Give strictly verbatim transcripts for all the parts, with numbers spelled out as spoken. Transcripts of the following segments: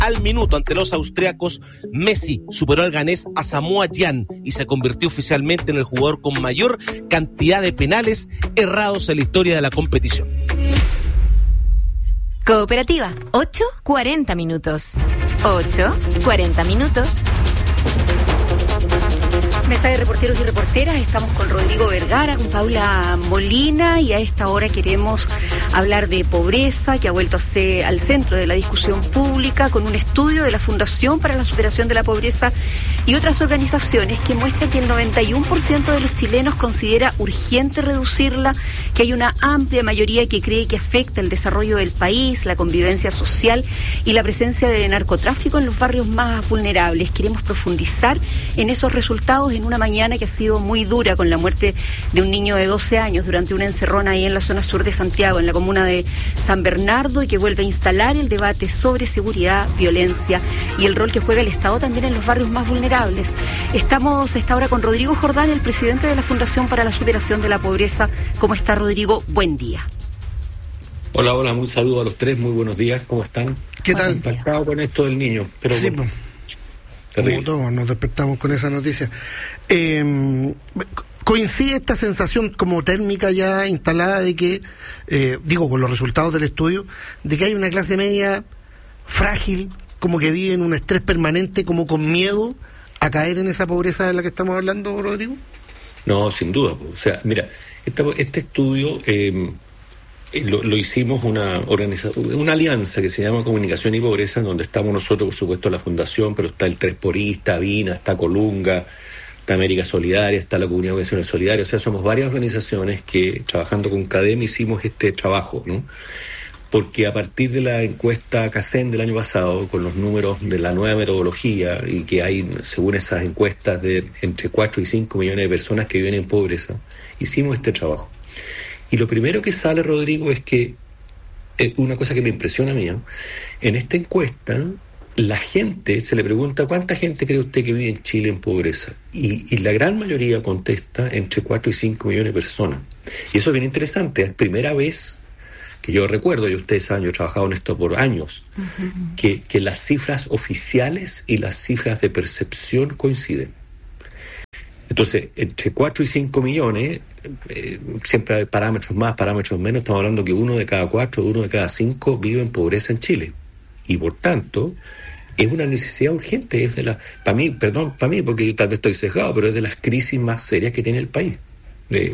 al minuto ante los austriacos, Messi superó al ganés Asamoah Gyan y se convirtió oficialmente en el jugador con mayor cantidad de penales errados en la historia de la competición. Cooperativa, ocho cuarenta minutos. ocho cuarenta minutos. Mesa de reporteros y reporteras, estamos con Rodrigo Vergara, con Paula Molina, y a esta hora queremos hablar de pobreza, que ha vuelto a ser al centro de la discusión pública, con un estudio de la Fundación para la Superación de la Pobreza y otras organizaciones que muestra que el noventa y uno por ciento de los chilenos considera urgente reducirla, que hay una amplia mayoría que cree que afecta el desarrollo del país, la convivencia social y la presencia de narcotráfico en los barrios más vulnerables. Queremos profundizar en esos resultados en una mañana que ha sido muy dura, con la muerte de un niño de doce años durante una encerrona ahí en la zona sur de Santiago, en la comuna de San Bernardo, y que vuelve a instalar el debate sobre seguridad, violencia y el rol que juega el Estado también en los barrios más vulnerables. Estamos a esta hora con Rodrigo Jordán, el presidente de la Fundación para la Superación de la Pobreza. ¿Cómo está, Rodrigo? Buen día. Hola, hola, un saludo a los tres, muy buenos días, ¿cómo están? ¿Qué tal? Impactado con esto del niño, pero sí, bueno. Como todos nos despertamos con esa noticia. Eh, coincide esta sensación como térmica ya instalada de que, eh, digo, con los resultados del estudio, de que hay una clase media frágil, como que vive en un estrés permanente, como con miedo a caer en esa pobreza de la que estamos hablando, Rodrigo. No, sin duda. O sea, mira, esta, este estudio eh, lo, lo hicimos una organización, una alianza que se llama Comunicación y Pobreza, en donde estamos nosotros, por supuesto, la Fundación, pero está el tres por I, está Vina, está Colunga, está América Solidaria, está la Comunidad de Organizaciones Solidarias. O sea, somos varias organizaciones que, trabajando con CADEM, hicimos este trabajo, ¿no? Porque a partir de la encuesta CACEN del año pasado, con los números de la nueva metodología, y que hay, según esas encuestas, de entre cuatro y cinco millones de personas que viven en pobreza, hicimos este trabajo. Y lo primero que sale, Rodrigo, es que, eh, una cosa que me impresiona a mí, ¿no? En esta encuesta, la gente, se le pregunta, ¿cuánta gente cree usted que vive en Chile en pobreza? Y, y la gran mayoría contesta entre cuatro y cinco millones de personas. Y eso es bien interesante, es primera vez que yo recuerdo, y ustedes saben, yo he trabajado en esto por años, uh-huh. que, que las cifras oficiales y las cifras de percepción coinciden. Entonces, entre cuatro y cinco millones, eh, siempre hay parámetros más, parámetros menos, estamos hablando que uno de cada cuatro, uno de cada cinco vive en pobreza en Chile. Y por tanto, es una necesidad urgente, es de la, para mí, perdón, para mí, porque yo tal vez estoy sesgado, pero es de las crisis más serias que tiene el país. Eh,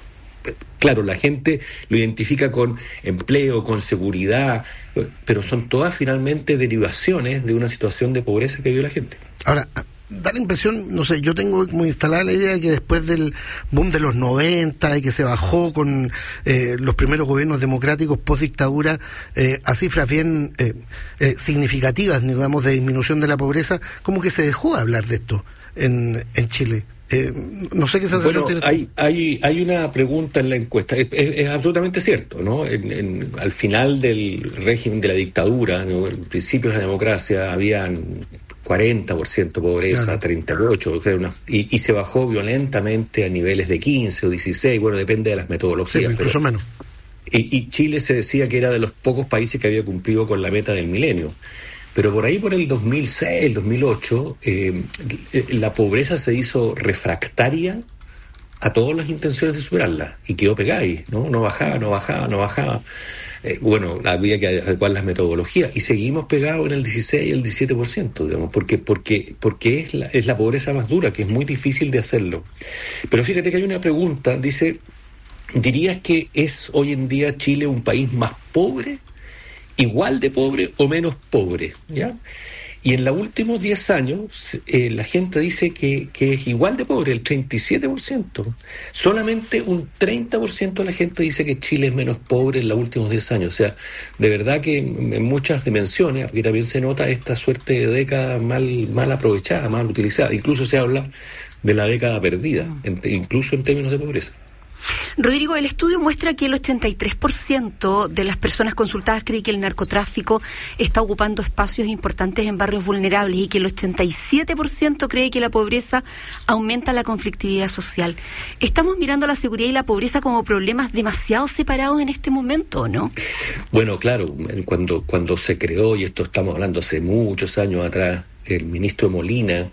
Claro, la gente lo identifica con empleo, con seguridad, pero son todas finalmente derivaciones de una situación de pobreza que vive la gente. Ahora, da la impresión, no sé, yo tengo como instalada la idea de que después del boom de los noventa y que se bajó con eh, los primeros gobiernos democráticos post-dictadura eh, a cifras bien eh, eh, significativas, digamos, de disminución de la pobreza, como que se dejó de hablar de esto en, en Chile. Eh, no sé qué sensación bueno, tiene. Hay, hay, hay una pregunta en la encuesta, es, es, es absolutamente cierto, ¿no? En, en, al final del régimen de la dictadura, ¿no? En principios de la democracia, habían cuarenta por ciento pobreza, claro. treinta y ocho por ciento, una, y, y se bajó violentamente a niveles de quince o dieciséis, bueno, depende de las metodologías. Sí, incluso pero, menos. Y, y Chile se decía que era de los pocos países que había cumplido con la meta del milenio. Pero por ahí, por el dos mil seis, dos mil ocho, eh, la pobreza se hizo refractaria a todas las intenciones de superarla y quedó pegada ahí, ¿no? No bajaba, no bajaba, no bajaba. Eh, bueno, había que adecuar las metodologías y seguimos pegados en el dieciséis y el diecisiete por ciento, digamos, porque, porque, porque es, la, es la pobreza más dura, que es muy difícil de hacerlo. Pero fíjate que hay una pregunta, dice, ¿dirías que es hoy en día Chile un país más pobre, igual de pobre o menos pobre? ¿Ya? Y en los últimos diez años eh, la gente dice que, que es igual de pobre, el treinta y siete por ciento. Solamente un treinta por ciento de la gente dice que Chile es menos pobre en los últimos diez años. O sea, de verdad que en muchas dimensiones, aquí también se nota esta suerte de década mal, mal aprovechada, mal utilizada. Incluso se habla de la década perdida, en, incluso en términos de pobreza. Rodrigo, el estudio muestra que el ochenta y tres por ciento de las personas consultadas cree que el narcotráfico está ocupando espacios importantes en barrios vulnerables y que el ochenta y siete por ciento cree que la pobreza aumenta la conflictividad social. ¿Estamos mirando la seguridad y la pobreza como problemas demasiado separados en este momento, o no? Bueno, claro, cuando, cuando se creó, y esto estamos hablando hace muchos años atrás, el ministro Molina,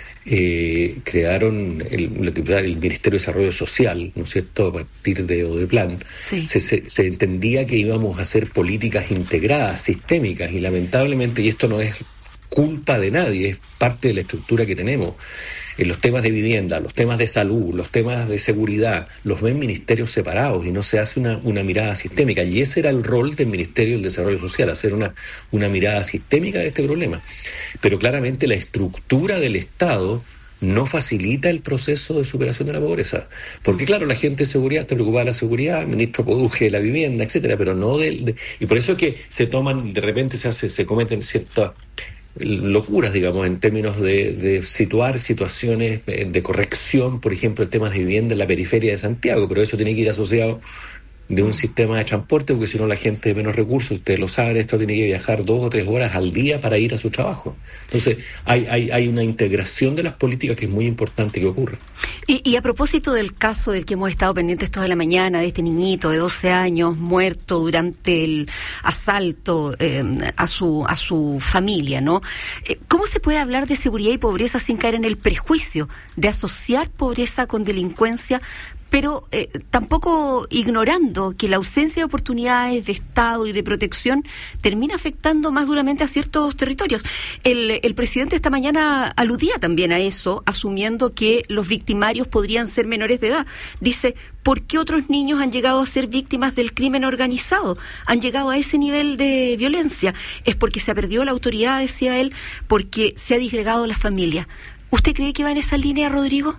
Eh, crearon el, el Ministerio de Desarrollo Social, ¿no es cierto?, a partir de Odeplan. Sí. Se, se, se entendía que íbamos a hacer políticas integradas, sistémicas, y lamentablemente, y esto no es culpa de nadie, es parte de la estructura que tenemos. En los temas de vivienda, los temas de salud, los temas de seguridad, los ven ministerios separados y no se hace una, una mirada sistémica. Y ese era el rol del Ministerio del Desarrollo Social, hacer una, una mirada sistémica de este problema. Pero claramente la estructura del Estado no facilita el proceso de superación de la pobreza. Porque claro, la gente de seguridad está preocupada de la seguridad, el ministro produce la vivienda, etcétera, pero no del... De, y por eso es que se toman, de repente se hace, se cometen ciertas locuras, digamos, en términos de, de situar situaciones de corrección, por ejemplo, el tema de vivienda en la periferia de Santiago, pero eso tiene que ir asociado de un sistema de transporte, porque si no la gente de menos recursos, ustedes lo saben, esto tiene que viajar dos o tres horas al día para ir a su trabajo. Entonces hay, hay, hay una integración de las políticas que es muy importante que ocurra. Y, y a propósito del caso del que hemos estado pendientes toda la mañana, de este niñito de doce años muerto durante el asalto eh, a su a su familia, ¿no? Eh, ¿Cómo se puede hablar de seguridad y pobreza sin caer en el prejuicio de asociar pobreza con delincuencia, pero eh, tampoco ignorando que la ausencia de oportunidades de Estado y de protección termina afectando más duramente a ciertos territorios? El, el presidente esta mañana aludía también a eso, asumiendo que los victimarios podrían ser menores de edad. Dice, ¿por qué otros niños han llegado a ser víctimas del crimen organizado? Han llegado a ese nivel de violencia. Es porque se ha perdido la autoridad, decía él, porque se ha disgregado la familia. ¿Usted cree que va en esa línea, Rodrigo?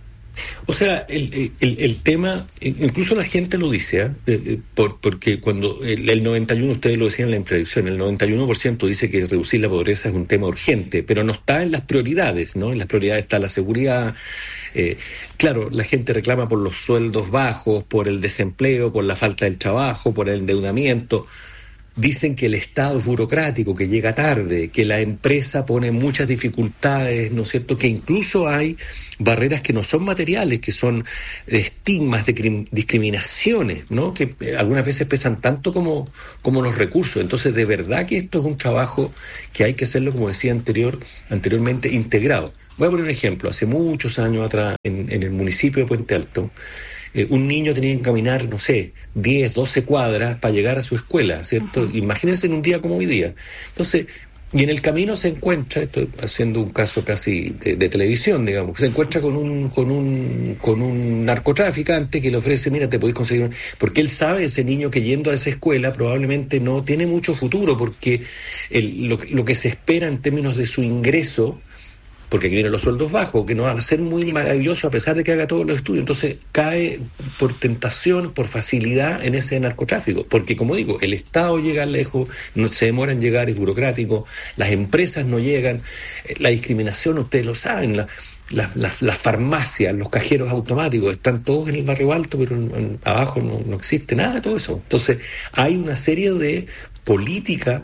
O sea, el, el, el tema, incluso la gente lo dice, ¿eh? Eh, por, porque cuando el, el noventa y uno, ustedes lo decían en la introducción, el noventa y uno por ciento dice que reducir la pobreza es un tema urgente, pero no está en las prioridades, ¿no? En las prioridades está la seguridad. Eh, claro, la gente reclama por los sueldos bajos, por el desempleo, por la falta del trabajo, por el endeudamiento. Dicen que el Estado es burocrático, que llega tarde, que la empresa pone muchas dificultades, ¿no es cierto? Que incluso hay barreras que no son materiales, que son estigmas, de crim- discriminaciones, ¿no? Que eh, algunas veces pesan tanto como, como los recursos. Entonces, de verdad que esto es un trabajo que hay que hacerlo, como decía anterior, anteriormente, integrado. Voy a poner un ejemplo. Hace muchos años atrás, en, en el municipio de Puente Alto, Eh, un niño tenía que caminar, no sé, diez, doce cuadras para llegar a su escuela, ¿cierto? Uh-huh. Imagínense en un día como hoy día. Entonces, y en el camino se encuentra, estoy haciendo un caso casi de, de televisión, digamos, se encuentra con un con un con un narcotraficante que le ofrece, mira, te podés conseguir un... Porque él sabe, ese niño, que yendo a esa escuela probablemente no tiene mucho futuro, porque el, lo, lo que se espera en términos de su ingreso, porque aquí vienen los sueldos bajos, que no van a ser muy maravillosos a pesar de que haga todos los estudios. Entonces cae por tentación, por facilidad en ese narcotráfico. Porque, como digo, el Estado llega lejos, no se demora en llegar, es burocrático, las empresas no llegan, la discriminación, ustedes lo saben, la, la, la, las farmacias, los cajeros automáticos, están todos en el barrio alto, pero en, en, abajo no, no existe nada de todo eso. Entonces hay una serie de políticas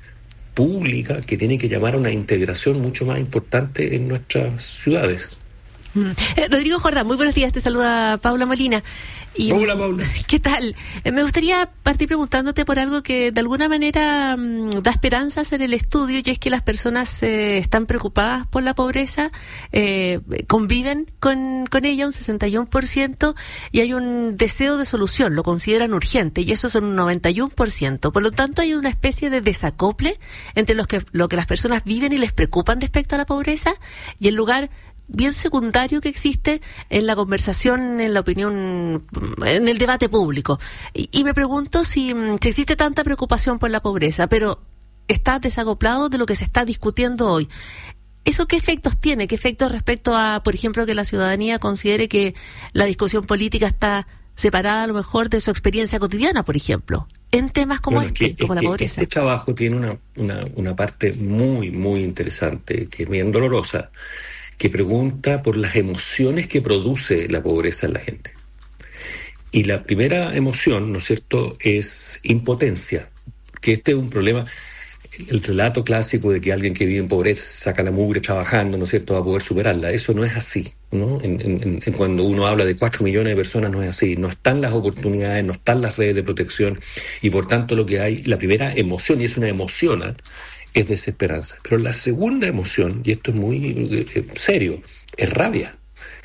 pública que tiene que llamar a una integración mucho más importante en nuestras ciudades. Mm. Eh, Rodrigo Jordán, muy buenos días, te saluda Paula Molina. Y, Hola, Paula. ¿Qué tal? Eh, me gustaría partir preguntándote por algo que de alguna manera mmm, da esperanzas en el estudio, y es que las personas eh, están preocupadas por la pobreza, eh, conviven con, con ella un sesenta y uno por ciento, y hay un deseo de solución, lo consideran urgente, y eso son un noventa y uno por ciento. Por lo tanto, hay una especie de desacople entre los que, lo que las personas viven y les preocupan respecto a la pobreza, y el lugar bien secundario que existe en la conversación, en la opinión, en el debate público. Y, y me pregunto si, si existe tanta preocupación por la pobreza, pero está desacoplado de lo que se está discutiendo hoy. ¿Eso qué efectos tiene? ¿Qué efectos respecto a, por ejemplo, que la ciudadanía considere que la discusión política está separada a lo mejor de su experiencia cotidiana, por ejemplo, en temas como bueno, este, es que, como es la que pobreza? Este trabajo tiene una, una, una parte muy, muy interesante, que es bien dolorosa, que pregunta por las emociones que produce la pobreza en la gente. y la primera emoción, ¿no es cierto?, es impotencia, que este es un problema. El relato clásico de que alguien que vive en pobreza saca la mugre trabajando, ¿no es cierto?, va a poder superarla. Eso no es así, ¿no? En, en, en cuando uno habla de cuatro millones de personas no es así. No están las oportunidades, no están las redes de protección y por tanto lo que hay, la primera emoción, y es una emoción, ¿eh?, es desesperanza. Pero la segunda emoción, y esto es muy eh, serio, es rabia,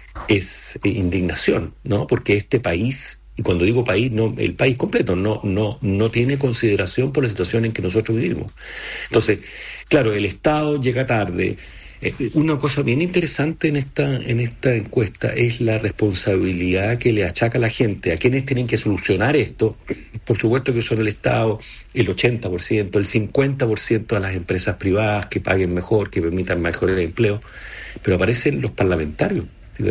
es eh, indignación, ¿no? Porque este país... Y cuando digo país, no, el país completo no, no, no tiene consideración por la situación en que nosotros vivimos. Entonces, claro, el Estado llega tarde. Eh, una cosa bien interesante en esta, en esta encuesta es la responsabilidad que le achaca la gente. ¿A quienes tienen que solucionar esto? Por supuesto que son el Estado, el ochenta por ciento, el cincuenta por ciento a las empresas privadas que paguen mejor, que permitan mejor el empleo. Pero aparecen los parlamentarios.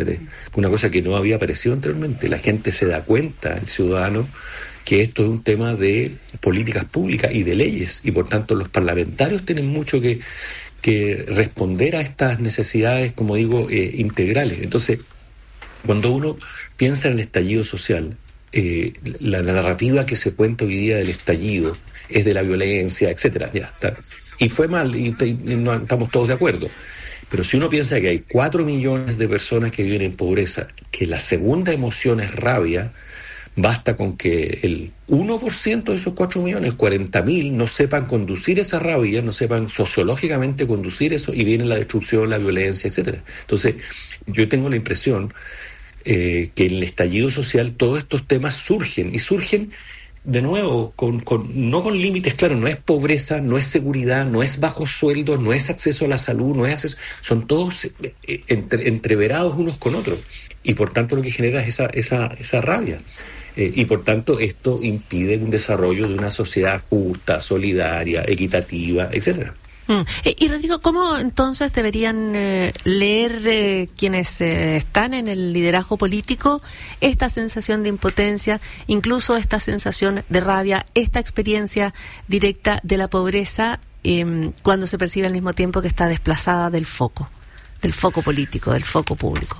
Una cosa que no había aparecido anteriormente. La gente se da cuenta, el ciudadano, que esto es un tema de políticas públicas y de leyes, y por tanto los parlamentarios tienen mucho que, que responder a estas necesidades, como digo, eh, integrales. Entonces, cuando uno piensa en el estallido social, eh, la, la narrativa que se cuenta hoy día del estallido es de la violencia, etcétera. Ya está. Y fue mal, y, y no estamos todos de acuerdo. Pero si uno piensa que hay cuatro millones de personas que viven en pobreza, que la segunda emoción es rabia, basta con que el uno por ciento de esos cuatro millones, cuarenta mil, no sepan conducir esa rabia, no sepan sociológicamente conducir eso, y viene la destrucción, la violencia, etcétera. Entonces, yo tengo la impresión eh, que en el estallido social todos estos temas surgen, y surgen de nuevo, con, con, no con límites claros. No es pobreza, no es seguridad, no es bajos sueldos, no es acceso a la salud, no es acceso, son todos eh, entre, entreverados unos con otros, y por tanto lo que genera es esa, esa, esa rabia, eh, y por tanto esto impide un desarrollo de una sociedad justa, solidaria, equitativa, etcétera. Mm. Y Rodrigo, ¿cómo entonces deberían eh, leer eh, quienes eh, están en el liderazgo político esta sensación de impotencia, incluso esta sensación de rabia, esta experiencia directa de la pobreza, eh, cuando se percibe al mismo tiempo que está desplazada del foco, del foco político, del foco público?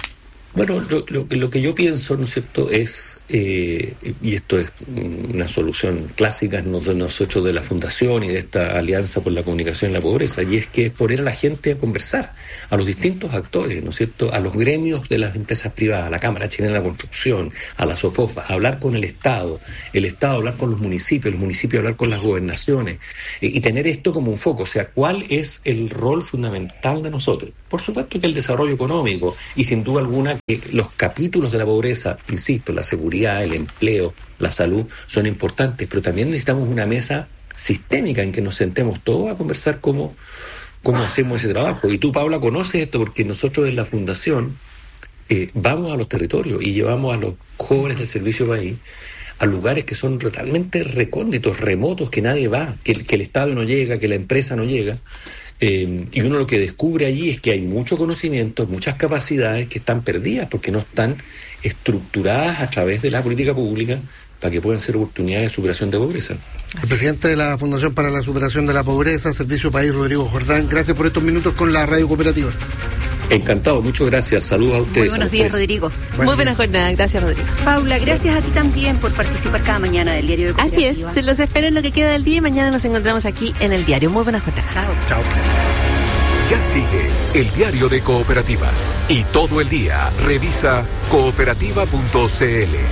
Bueno, lo, lo, lo que yo pienso, ¿no es cierto?, es, eh, y esto es una solución clásica de nosotros de la Fundación y de esta Alianza por la Comunicación en la Pobreza, y es que es poner a la gente a conversar, a los distintos actores, ¿no es cierto?, a los gremios de las empresas privadas, a la Cámara Chilena de la Construcción, a la SOFOFA, a hablar con el Estado, el Estado hablar con los municipios, los municipios hablar con las gobernaciones, y, y tener esto como un foco. O sea, ¿cuál es el rol fundamental de nosotros? Por supuesto que el desarrollo económico, y sin duda alguna que los capítulos de la pobreza, insisto, la seguridad, el empleo, la salud, son importantes, pero también necesitamos una mesa sistémica en que nos sentemos todos a conversar cómo, cómo hacemos ese trabajo. Y tú, Paula, conoces esto porque nosotros en la Fundación eh, vamos a los territorios y llevamos a los jóvenes del servicio país a lugares que son totalmente recónditos, remotos, que nadie va, que, que el Estado no llega, que la empresa no llega. Eh, y uno lo que descubre allí es que hay mucho conocimiento, muchas capacidades que están perdidas porque no están estructuradas a través de la política pública para que puedan ser oportunidades de superación de pobreza. El presidente de la Fundación para la Superación de la Pobreza, Servicio País, Rodrigo Jordán, gracias por estos minutos con la Radio Cooperativa. Encantado, muchas gracias. Saludos a ustedes. Muy buenos días, Rodrigo. Buen Muy buena jornada, gracias, Rodrigo. Paula, gracias a ti también por participar cada mañana del Diario de Cooperativa. Así es, se los espero en lo que queda del día y mañana nos encontramos aquí en el diario. Muy buena jornada. Chao. Chao. Ya sigue el Diario de Cooperativa y todo el día revisa cooperativa punto c l.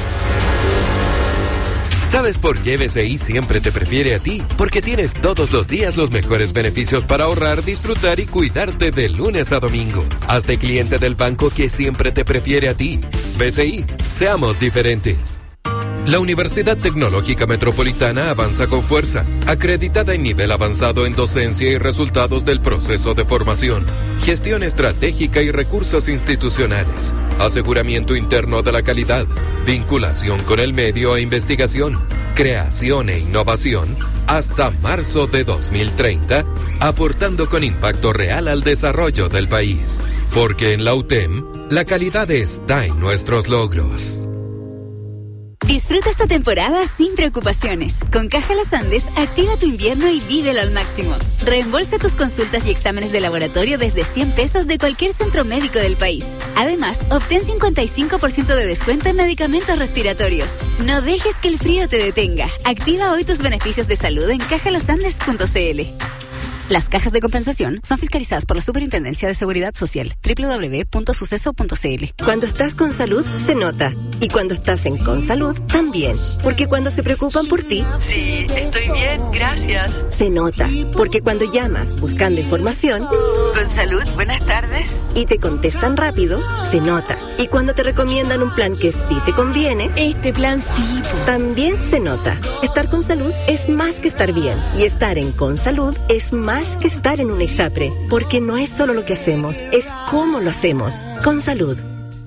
¿Sabes por qué B C I siempre te prefiere a ti? Porque tienes todos los días los mejores beneficios para ahorrar, disfrutar y cuidarte de lunes a domingo. Hazte cliente del banco que siempre te prefiere a ti. B C I, seamos diferentes. La Universidad Tecnológica Metropolitana avanza con fuerza, acreditada en nivel avanzado en docencia y resultados del proceso de formación, gestión estratégica y recursos institucionales, aseguramiento interno de la calidad, vinculación con el medio e investigación, creación e innovación, hasta marzo de dos mil treinta, aportando con impacto real al desarrollo del país. Porque en la U T E M, la calidad está en nuestros logros. Disfruta esta temporada sin preocupaciones. Con Caja Los Andes, activa tu invierno y vívelo al máximo. Reembolsa tus consultas y exámenes de laboratorio desde cien pesos de cualquier centro médico del país. Además, obtén cincuenta y cinco por ciento de descuento en medicamentos respiratorios. No dejes que el frío te detenga. Activa hoy tus beneficios de salud en caja los andes punto c l. Las cajas de compensación son fiscalizadas por la Superintendencia de Seguridad Social. doble u doble u doble u punto suceso punto c l. Cuando estás con salud, se nota. Y cuando estás en Consalud, también. Porque cuando se preocupan por ti... Sí, estoy bien, gracias. Se nota. Porque cuando llamas buscando información... Consalud, buenas tardes. Y te contestan rápido, se nota. Y cuando te recomiendan un plan que sí te conviene... Este plan sí. Po. También se nota. Estar con salud es más que estar bien. Y estar en Consalud es más que estar en una ISAPRE, porque no es solo lo que hacemos, es cómo lo hacemos. Con salud.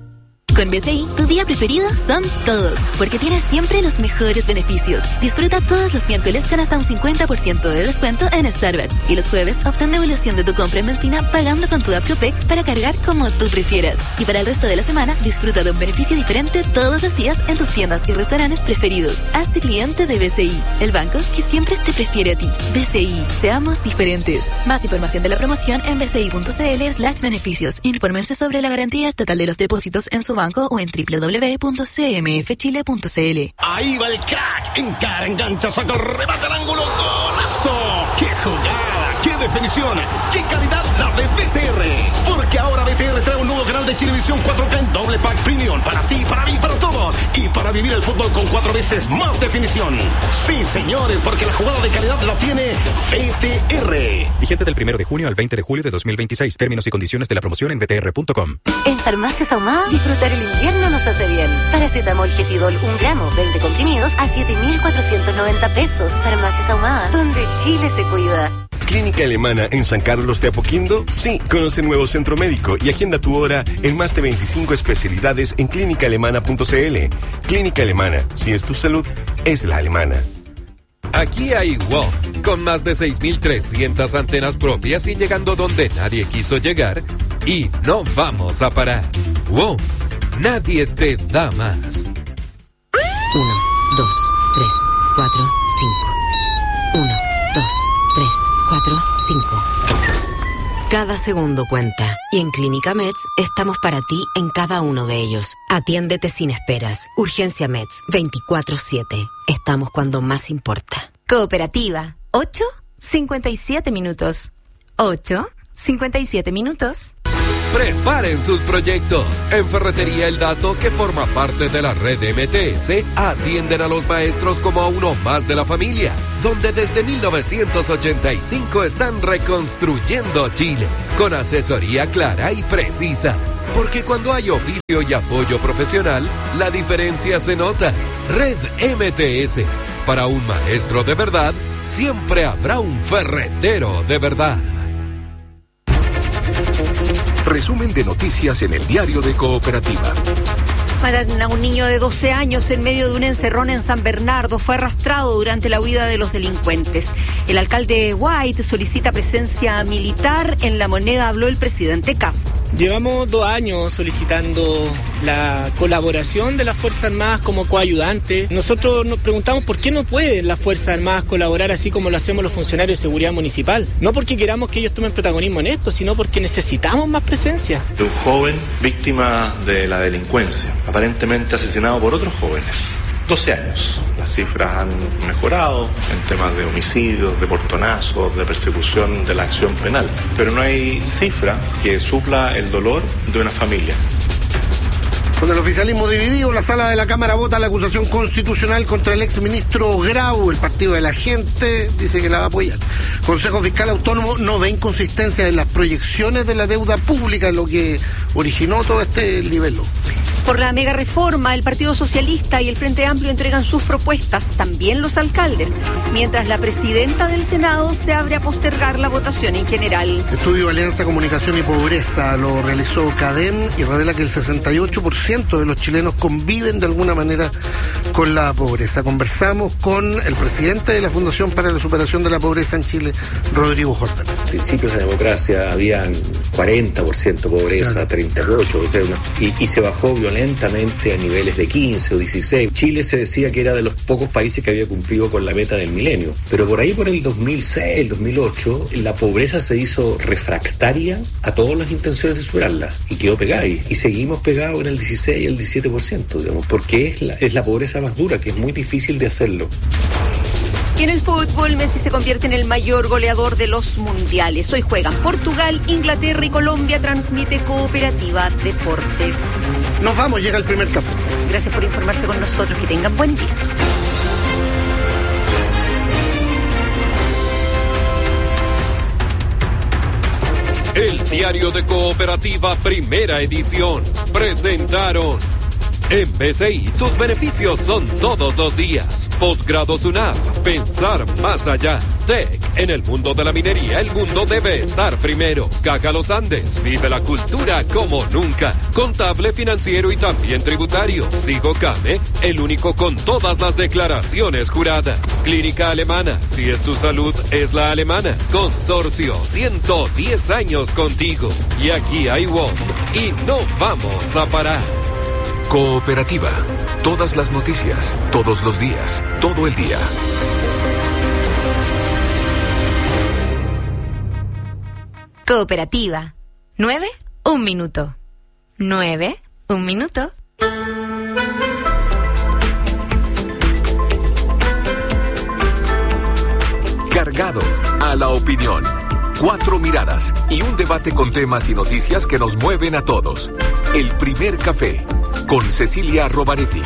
Con B C I, tu día preferido son todos, porque tienes siempre los mejores beneficios. Disfruta todos los miércoles con hasta un cincuenta por ciento de descuento en Starbucks y los jueves obtén devolución de tu compra en benzina pagando con tu app Copec para cargar como tú prefieras. Y para el resto de la semana, disfruta de un beneficio diferente todos los días en tus tiendas y restaurantes preferidos. Hazte cliente de B C I, el banco que siempre te prefiere a ti. B C I, seamos diferentes. Más información de la promoción en bci.cl slash beneficios. Infórmense sobre la garantía estatal de los depósitos en su banco o en doble u doble u doble u punto c m f chile punto c l. Ahí va el crack, encara, engancha, saca, remata al ángulo, golazo. ¡Qué jugada! ¡Qué definición! ¡Qué calidad la de B T R! Porque ahora B T R trae un nuevo canal de Chilevisión cuatro K en doble pack premium para ti, para mí, para todos y para vivir el fútbol con cuatro veces más definición. Sí, señores, porque la jugada de calidad la tiene B T R. Vigente del primero de junio al veinte de julio de dos mil veintiséis. Términos y condiciones de la promoción en b t r punto com. En Farmacias Ahumada, disfrutar el invierno nos hace bien. Paracetamol Gesidol, un gramo, veinte comprimidos a siete mil cuatrocientos noventa pesos. Farmacias Ahumada, donde Chile se cuida. Clínica Alemana en San Carlos de Apoquindo. Sí, conoce el nuevo centro médico y agenda tu hora en más de veinticinco especialidades en clínica alemana punto c l. Clínica Alemana, si es tu salud, es la alemana. Aquí hay WOM, con más de seis mil trescientas antenas propias y llegando donde nadie quiso llegar, y no vamos a parar. WOM, nadie te da más. Uno, dos, tres, cuatro, cinco. Uno, dos, tres, cuatro, cinco. Cada segundo cuenta. Y en Clínica Meds estamos para ti en cada uno de ellos. Atiéndete sin esperas. Urgencia Meds, veinticuatro siete. Estamos cuando más importa. Cooperativa. ocho, cincuenta y siete minutos. ocho, cincuenta y siete minutos. Preparen sus proyectos. En Ferretería El Dato, que forma parte de la red M T S, atienden a los maestros como a uno más de la familia, donde desde mil novecientos ochenta y cinco están reconstruyendo Chile, con asesoría clara y precisa. Porque cuando hay oficio y apoyo profesional, la diferencia se nota. Red M T S. Para un maestro de verdad, siempre habrá un ferretero de verdad. Resumen de noticias en el diario de Cooperativa. Matan a un niño de doce años en medio de un encerrón en San Bernardo. Fue arrastrado durante la huida de los delincuentes. El alcalde White solicita presencia militar en La Moneda, habló el presidente Kast. Llevamos dos años solicitando la colaboración de las Fuerzas Armadas como coayudantes. Nosotros nos preguntamos por qué no pueden las Fuerzas Armadas colaborar así como lo hacemos los funcionarios de seguridad municipal. No porque queramos que ellos tomen protagonismo en esto, sino porque necesitamos más presencia. De un joven víctima de la delincuencia, aparentemente asesinado por otros jóvenes. doce años. Las cifras han mejorado en temas de homicidios, de portonazos, de persecución de la acción penal. Pero no hay cifra que supla el dolor de una familia. Con el oficialismo dividido, la sala de la Cámara vota la acusación constitucional contra el exministro Grau. El Partido de la Gente dice que la va a apoyar. Consejo Fiscal Autónomo no ve inconsistencias en las proyecciones de la deuda pública, lo que originó todo este libelo. Por la mega reforma, el Partido Socialista y el Frente Amplio entregan sus propuestas, también los alcaldes, mientras la presidenta del Senado se abre a postergar la votación en general. Estudio Alianza Comunicación y Pobreza lo realizó CADEM y revela que el sesenta y ocho por ciento de los chilenos conviven de alguna manera con la pobreza. Conversamos con el presidente de la Fundación para la Superación de la Pobreza en Chile, Rodrigo Jordán. Principios de democracia habían cuarenta por ciento pobreza, claro. treinta y ocho por ciento, y, y se bajó violentamente violentamente a niveles de quince o dieciséis. Chile se decía que era de los pocos países que había cumplido con la meta del milenio. Pero por ahí, por el dos mil seis, el dos mil ocho, la pobreza se hizo refractaria a todas las intenciones de superarla y quedó pegada ahí. Y seguimos pegados en el dieciséis y el diecisiete por ciento, digamos, porque es la, es la pobreza más dura, que es muy difícil de hacerlo. Y en el fútbol, Messi se convierte en el mayor goleador de los mundiales. Hoy juegan Portugal, Inglaterra y Colombia. Transmite Cooperativa Deportes. Nos vamos, llega el primer café. Gracias por informarse con nosotros. Que tengan buen día. El diario de Cooperativa, primera edición. Presentaron. En B C I, tus beneficios son todos los días. Posgrado SUNAP, pensar más allá. Tech, en el mundo de la minería, el mundo debe estar primero. Caja Los Andes, vive la cultura como nunca. Contable, financiero y también tributario. Sigo Came, el único con todas las declaraciones juradas. Clínica Alemana, si es tu salud, es la alemana. Consorcio, ciento diez años contigo. Y aquí hay W O M, y no vamos a parar. Cooperativa. Todas las noticias, todos los días, todo el día. Cooperativa. Nueve, un minuto. Nueve, un minuto. Cargado a la opinión. Cuatro miradas y un debate con temas y noticias que nos mueven a todos. El primer café con Cecilia Rovaretti.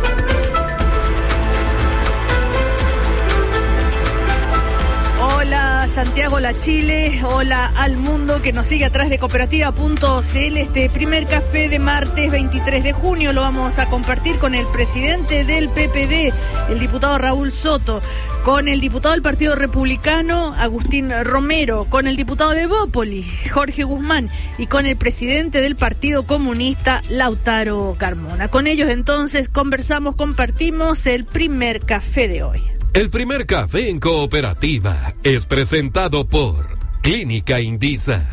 Hola Santiago, hola Chile, hola al mundo que nos sigue a través de cooperativa punto c l. Este primer café de martes veintitrés de junio lo vamos a compartir con el presidente del P P D, el diputado Raúl Soto, con el diputado del Partido Republicano, Agustín Romero, con el diputado de Bópoli, Jorge Guzmán, y con el presidente del Partido Comunista, Lautaro Carmona. Con ellos entonces conversamos, compartimos el primer café de hoy. El primer café en Cooperativa es presentado por Clínica Indisa.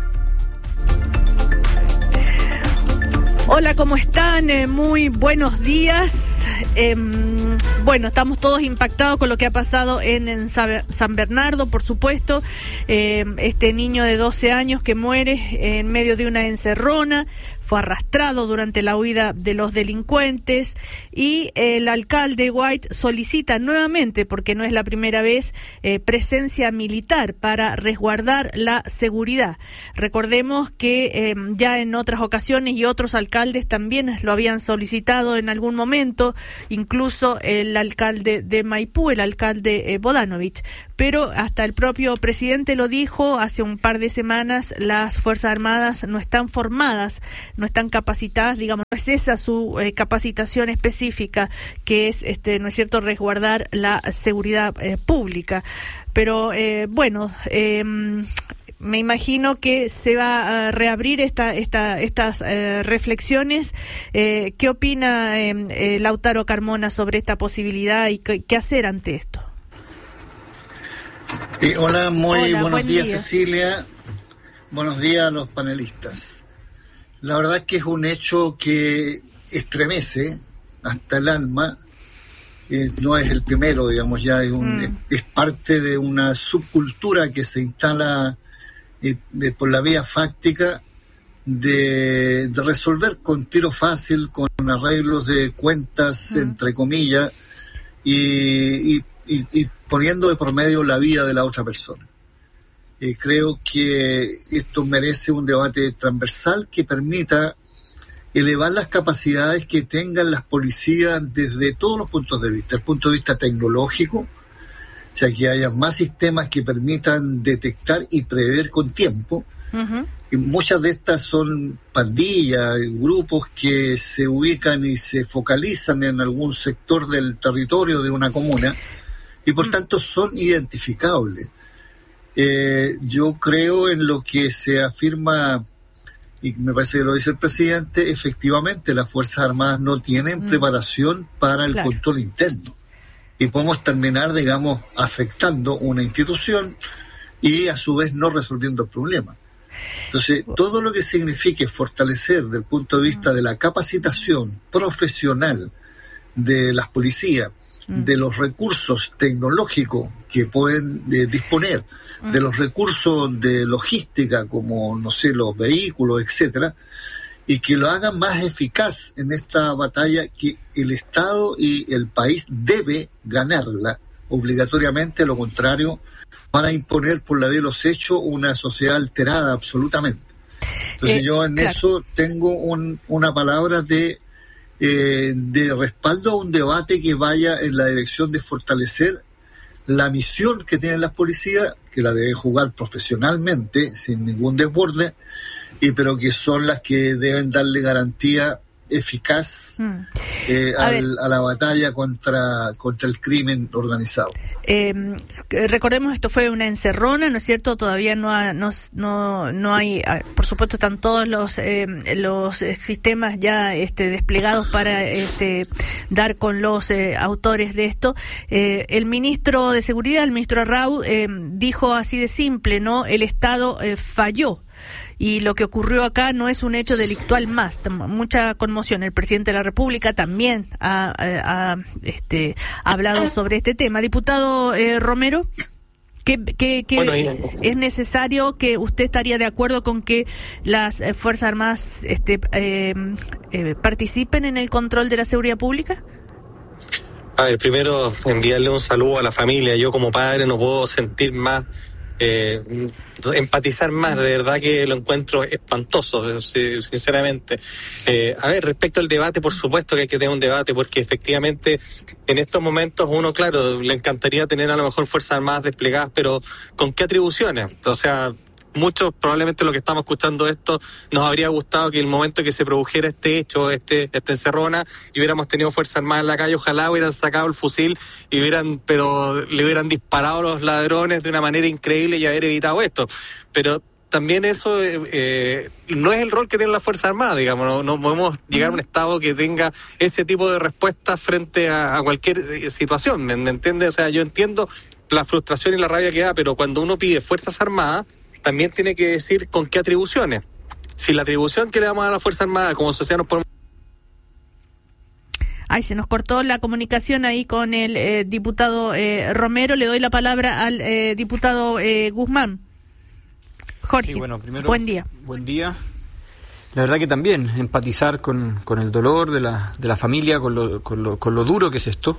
Hola, ¿cómo están? Eh, muy buenos días. Eh, bueno, estamos todos impactados con lo que ha pasado en, en San Bernardo, por supuesto. Eh, este niño de doce años que muere en medio de una encerrona. Fue arrastrado durante la huida de los delincuentes y el alcalde White solicita nuevamente, porque no es la primera vez, eh, presencia militar para resguardar la seguridad. Recordemos que eh, ya en otras ocasiones y otros alcaldes también lo habían solicitado en algún momento, incluso el alcalde de Maipú, el alcalde eh, Bodanovich. Pero hasta el propio presidente lo dijo hace un par de semanas, las Fuerzas Armadas no están formadas, no están capacitadas, digamos, no es esa su eh, capacitación específica, que es, este, no es cierto, resguardar la seguridad eh, pública. Pero eh, bueno, eh, me imagino que se va a reabrir esta, esta, estas eh, reflexiones. Eh, ¿Qué opina eh, eh, Lautaro Carmona sobre esta posibilidad y qué, qué hacer ante esto? Eh, hola, muy hola, buenos buen días, día. Cecilia. Buenos días a los panelistas. La verdad es que es un hecho que estremece hasta el alma. Eh, no es el primero, digamos, ya es, un, mm. es, es parte de una subcultura que se instala eh, de, por la vía fáctica de, de resolver con tiro fácil, con arreglos de cuentas, mm. entre comillas, y, y, y, y poniendo de por medio la vida de la otra persona. Eh, creo que esto merece un debate transversal que permita elevar las capacidades que tengan las policías desde todos los puntos de vista. El punto de vista tecnológico, o sea, que haya más sistemas que permitan detectar y prever con tiempo. Uh-huh. Y muchas de estas son pandillas, grupos que se ubican y se focalizan en algún sector del territorio de una comuna y por uh-huh. tanto son identificables. Eh, yo creo en lo que se afirma, y me parece que lo dice el presidente, efectivamente las Fuerzas Armadas no tienen mm. preparación para el claro. control interno. Y podemos terminar, digamos, afectando una institución y a su vez no resolviendo el problema. Entonces, todo lo que signifique fortalecer desde el punto de vista de la capacitación profesional de las policías, de los recursos tecnológicos que pueden eh, disponer, de los recursos de logística como, no sé, los vehículos, etcétera, y que lo hagan más eficaz en esta batalla que el Estado y el país debe ganarla obligatoriamente, a lo contrario van a imponer por la vía de los hechos una sociedad alterada absolutamente. Entonces eh, yo en claro. eso tengo un, una palabra de Eh, de respaldo a un debate que vaya en la dirección de fortalecer la misión que tienen las policías, que la deben jugar profesionalmente, sin ningún desborde, y pero que son las que deben darle garantía eficaz mm. eh, a, al, a la batalla contra contra el crimen organizado. Eh, recordemos, esto fue una encerrona, ¿no es cierto? Todavía no ha, no, no no hay, por supuesto están todos los eh, los sistemas ya este desplegados para este dar con los eh, autores de esto. Eh, el ministro de Seguridad, el ministro Arrau, eh, dijo así de simple, ¿no? El Estado eh, falló. Y lo que ocurrió acá no es un hecho delictual más. Mucha conmoción. El presidente de la República también ha, ha, ha este, hablado sobre este tema. Diputado eh, Romero, ¿qué, qué, qué bueno, es necesario, que usted estaría de acuerdo con que las eh, Fuerzas Armadas este, eh, eh, participen en el control de la seguridad pública? A ver, primero enviarle un saludo a la familia. Yo como padre no puedo sentir más... Eh, empatizar más, de verdad que lo encuentro espantoso, sinceramente. Eh, a ver, respecto al debate, por supuesto que hay que tener un debate, porque efectivamente en estos momentos uno, claro, le encantaría tener a lo mejor Fuerzas Armadas desplegadas, pero ¿con qué atribuciones? O sea, muchos, probablemente lo que estamos escuchando esto, nos habría gustado que el momento que se produjera este hecho, este, esta encerrona, y hubiéramos tenido Fuerzas Armadas en la calle, ojalá hubieran sacado el fusil y hubieran, pero le hubieran disparado a los ladrones de una manera increíble y haber evitado esto. Pero también eso eh, no es el rol que tienen las Fuerzas Armadas, digamos, no, no podemos llegar a un Estado que tenga ese tipo de respuestas frente a, a cualquier situación, ¿me, me entiendes? O sea, yo entiendo la frustración y la rabia que da, pero cuando uno pide Fuerzas Armadas, también tiene que decir con qué atribuciones. Si la atribución que le damos a la Fuerza Armada como sociedad nos podemos... Ay, se nos cortó la comunicación ahí con el eh, diputado eh, Romero. Le doy la palabra al eh, diputado eh, Guzmán. Jorge, sí, bueno, primero, buen día. Buen día. La verdad que también empatizar con, con el dolor de la, de la familia, con lo, con, lo, con lo duro que es esto.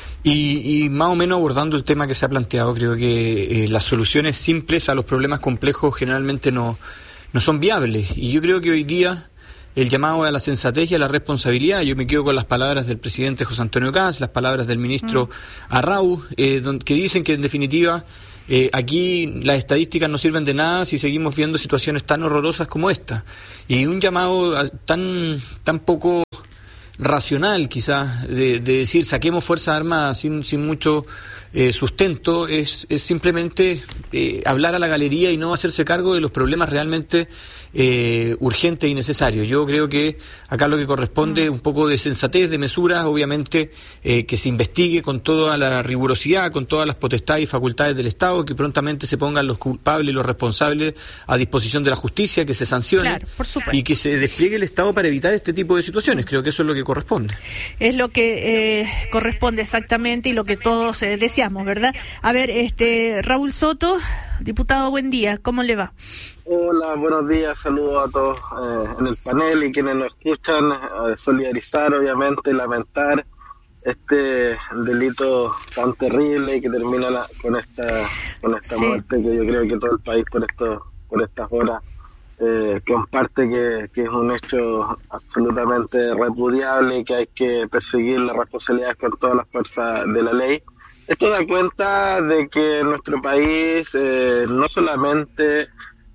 Y, y más o menos abordando el tema que se ha planteado, creo que eh, las soluciones simples a los problemas complejos generalmente no, no son viables. Y yo creo que hoy día el llamado a la sensatez y a la responsabilidad, yo me quedo con las palabras del presidente José Antonio Kast, las palabras del ministro mm. Arrau, eh, don, que dicen que en definitiva eh, aquí las estadísticas no sirven de nada si seguimos viendo situaciones tan horrorosas como esta. Y un llamado a, tan, tan poco... racional quizás de, de decir saquemos Fuerzas Armadas sin, sin mucho eh, sustento es, es simplemente eh, hablar a la galería y no hacerse cargo de los problemas realmente eh, urgentes y necesarios. Yo creo que acá lo que corresponde es un poco de sensatez, de mesura, obviamente eh, que se investigue con toda la rigurosidad, con todas las potestades y facultades del Estado, que prontamente se pongan los culpables y los responsables a disposición de la justicia, que se sancione, claro, por supuesto, y que se despliegue el Estado para evitar este tipo de situaciones. Creo que eso es lo que corresponde. Es lo que eh, corresponde exactamente y lo que todos eh, deseamos, ¿verdad? A ver, este Raúl Soto, diputado, buen día, ¿cómo le va? Hola, buenos días, saludos a todos eh, en el panel y quienes nos escuchan, eh, solidarizar, obviamente, lamentar este delito tan terrible que termina la, con esta con esta sí. muerte, que yo creo que todo el país por esto por estas horas eh, comparte que, que es un hecho absolutamente repudiable y que hay que perseguir las responsabilidades con todas las fuerzas de la ley. Esto da cuenta de que nuestro país eh, no solamente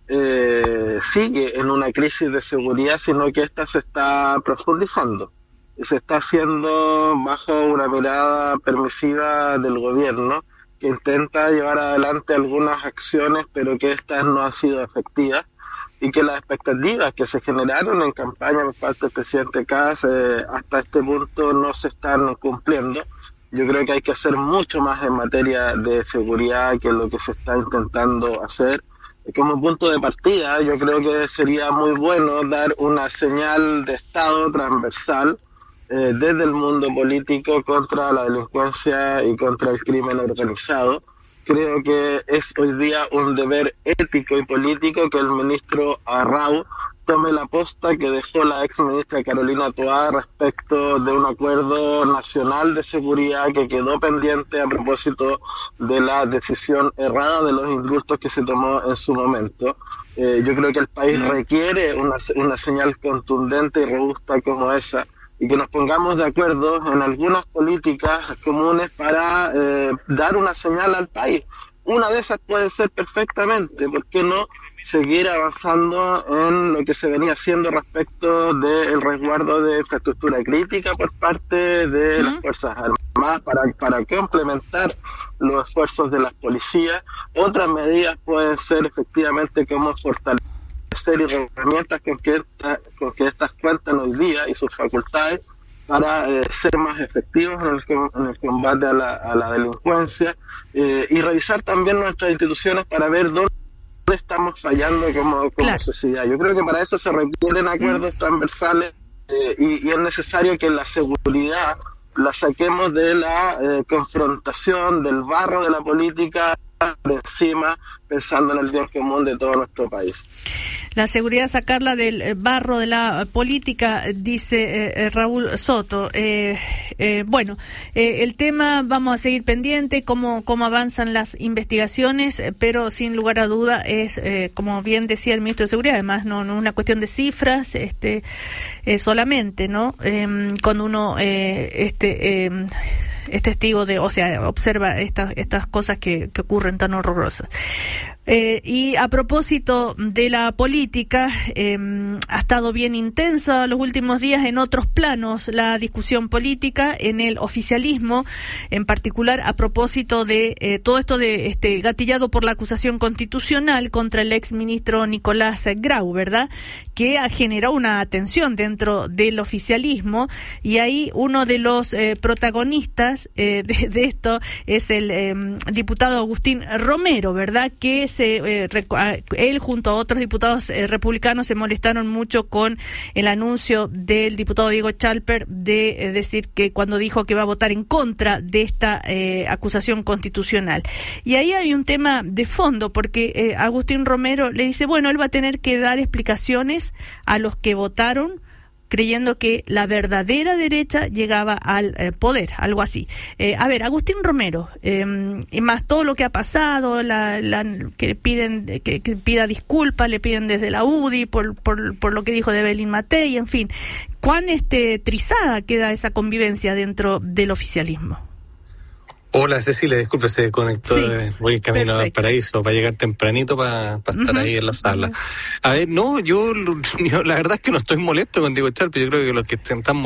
eh, sigue en una crisis de seguridad, sino que esta se está profundizando y se está haciendo bajo una mirada permisiva del gobierno, que intenta llevar adelante algunas acciones, pero que estas no han sido efectivas, y que las expectativas que se generaron en campaña por parte del presidente Kast eh, hasta este punto no se están cumpliendo. Yo creo que hay que hacer mucho más en materia de seguridad que lo que se está intentando hacer, como punto de partida, yo creo que sería muy bueno dar una señal de Estado transversal eh, desde el mundo político contra la delincuencia y contra el crimen organizado. Creo que es hoy día un deber ético y político que el ministro Arrau tome la posta que dejó la ex ministra Carolina Toá respecto de un acuerdo nacional de seguridad que quedó pendiente a propósito de la decisión errada de los indultos que se tomó en su momento. Eh, yo creo que el país requiere una, una señal contundente y robusta como esa, y que nos pongamos de acuerdo en algunas políticas comunes para eh, dar una señal al país. Una de esas puede ser perfectamente, ¿por qué no?, seguir avanzando en lo que se venía haciendo respecto del resguardo de infraestructura crítica por parte de uh-huh. las Fuerzas Armadas para, para complementar los esfuerzos de las policías. Otras medidas pueden ser efectivamente como fortalecer y herramientas con que, esta, con que estas cuentan hoy día y sus facultades para eh, ser más efectivos en el, en el combate a la, a la delincuencia eh, y revisar también nuestras instituciones para ver dónde estamos fallando como, como claro. sociedad. Yo creo que para eso se requieren acuerdos mm. transversales eh, y, y es necesario que la seguridad la saquemos de la eh, confrontación, del barro de la política por encima, pensando en el bien común de todo nuestro país. La seguridad, sacarla del barro de la política, dice eh, Raúl Soto. Eh, eh, bueno, eh, el tema vamos a seguir pendiente, cómo, cómo avanzan las investigaciones, pero sin lugar a duda es, eh, como bien decía el ministro de Seguridad, además no, no una cuestión de cifras este eh, solamente, ¿no? Eh, cuando uno eh, este eh, es testigo de, o sea, observa estas estas cosas que, que ocurren tan horrorosas. Eh, y a propósito de la política, eh, ha estado bien intensa los últimos días en otros planos la discusión política, en el oficialismo, en particular a propósito de eh, todo esto de este gatillado por la acusación constitucional contra el ex ministro Nicolás Grau, ¿verdad? Que ha generado una tensión dentro del oficialismo, y ahí uno de los eh, protagonistas eh, de, de esto es el eh, diputado Agustín Romero, ¿verdad? Que se, eh, rec- él junto a otros diputados eh, republicanos se molestaron mucho con el anuncio del diputado Diego Chalper de eh, decir que cuando dijo que va a votar en contra de esta eh, acusación constitucional. Y ahí hay un tema de fondo, porque eh, Agustín Romero le dice, bueno, él va a tener que dar explicaciones a los que votaron creyendo que la verdadera derecha llegaba al eh, poder, algo así. Eh, a ver, Agustín Romero, eh, y más todo lo que ha pasado, la, la, que piden que, que pida disculpas, le piden desde la U D I por, por, por lo que dijo de Belín Matei, en fin. ¿Cuán este trizada queda esa convivencia dentro del oficialismo? Hola Cecilia, disculpe, se conectó, sí, de, voy en camino perfecto. Al paraíso para llegar tempranito para, para estar uh-huh. ahí en la sala. Uh-huh. A ver, no, yo, yo la verdad es que no estoy molesto con Diego Chalper, yo creo que los que están